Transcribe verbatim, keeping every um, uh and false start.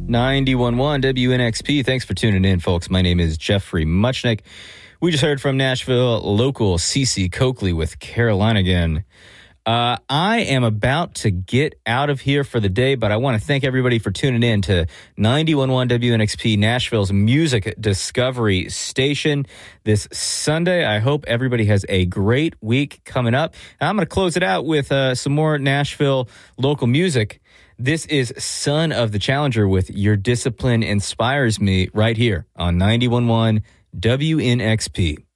ninety-one point one W N X P. Thanks for tuning in, folks. My name is Jeffrey Muchnick. We just heard from Nashville local Cece Coakley with Carolina again. Uh, I am about to get out of here for the day, but I want to thank everybody for tuning in to ninety-one point one W N X P, Nashville's music discovery station this Sunday. I hope everybody has a great week coming up. And I'm going to close it out with uh, some more Nashville local music. This is Son of the Challenger with Your Discipline Inspires Me right here on ninety-one point one W N X P.